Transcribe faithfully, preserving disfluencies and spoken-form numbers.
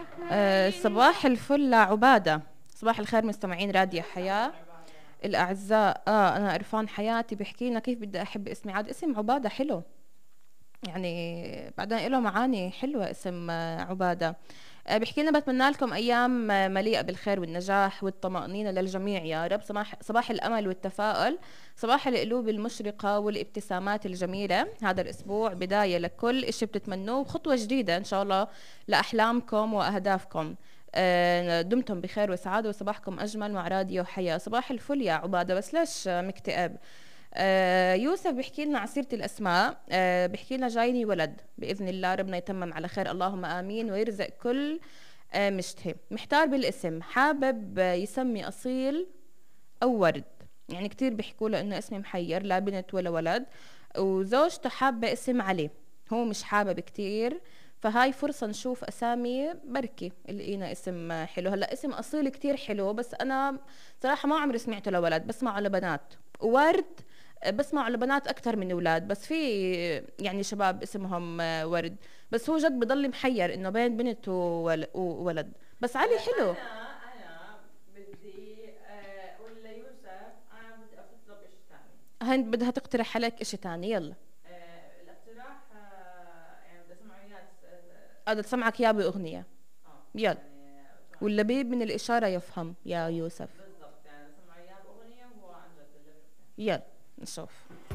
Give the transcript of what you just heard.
أه صباح الفل لعبادة. صباح الخير مستمعين راديو حياة الأعزاء. آه أنا عرفان حياتي بحكي لنا كيف بدي أحب اسمي. عاد اسم عبادة حلو، يعني بعدين له معاني حلوة اسم آه، عبادة. آه، بحكي لنا بتمنى لكم أيام آه، مليئة بالخير والنجاح والطمأنينة للجميع يا رب. صباح, صباح الأمل والتفاؤل، صباح القلوب المشرقة والابتسامات الجميلة. هذا الأسبوع بداية لكل إشي بتتمنوه، وخطوة جديدة إن شاء الله لأحلامكم وأهدافكم. آه، دمتم بخير وسعادة وصباحكم أجمل مع راديو حياة. صباح الفل يا عبادة، بس ليش آه، مكتئب؟ آه يوسف بيحكي لنا عصيرة الأسماء. آه بيحكي لنا جايني ولد بإذن الله، ربنا يتمم على خير اللهم آمين، ويرزق كل آه مشتهي. محتار بالاسم، حابب آه يسمي أصيل أو ورد، يعني كتير بيحكوا له إنه اسمي محير، لا بنت ولا ولد. وزوجته حابة اسم علي، هو مش حابب كتير. فهاي فرصة نشوف أسامي بركي لقينا اسم آه، حلو. هلا اسم أصيل كتير حلو، بس أنا صراحة ما عمري سمعته لولد، بسمع على بنات. ورد بسمع على بنات اكثر من اولاد، بس في يعني شباب اسمهم آه، ورد. بس هو جد بضل محير انه بين بنت وول- وولد. بس علي هلا حلو. انا انا بدي آه، اقول ليوسف انا بدي افوت له بشيء ثاني. هند بدها تقترح عليك اشي تاني، يلا. آه، الاقتراح آه، يعني بدي اسمع اياه س- اه هذا تسمعك يا باغنية، آه، يلا. يعني اسمع اياه. واللبيب من الاشارة يفهم يا اه يوسف. بالضبط، يعني اسمع اياه باغنيه وهو عن جد اللي بيفهم. يلا نشوف.